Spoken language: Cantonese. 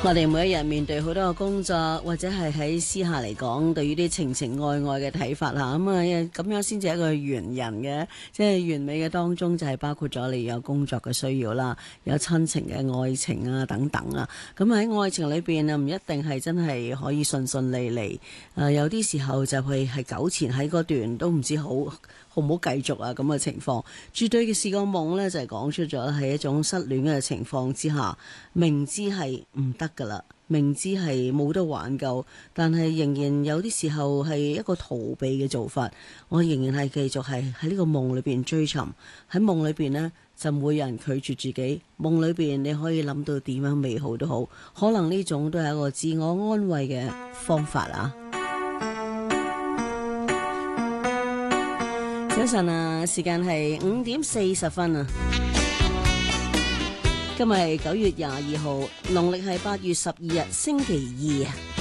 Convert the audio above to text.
我哋每一日面對好多嘅工作，或者係喺私下嚟講，對於啲情情愛愛嘅睇法吓，咁樣先至係一個完人嘅，即係完美嘅當中就係包括咗你有工作嘅需要啦，有親情嘅愛情啊等等啊。咁喺愛情裏邊啊，唔一定係真係可以順順利利，有啲時候就係糾纏喺嗰段都唔知好唔好繼續啊咁嘅情況。絕對嘅是個夢呢，就係講出咗係一種失戀嘅情況之下，明知係唔得噶啦，明知係冇得挽救，但係仍然有啲時候係一個逃避嘅做法。我仍然係繼續係喺呢個夢裏邊追尋，喺夢裏邊呢，就唔會有人拒絕自己。夢裏邊你可以諗到點樣美好都好，可能呢種都係一個自我安慰嘅方法啊。早晨啊，時間係5:40啊。今日係9月22號，農曆係8月12日，星期二啊。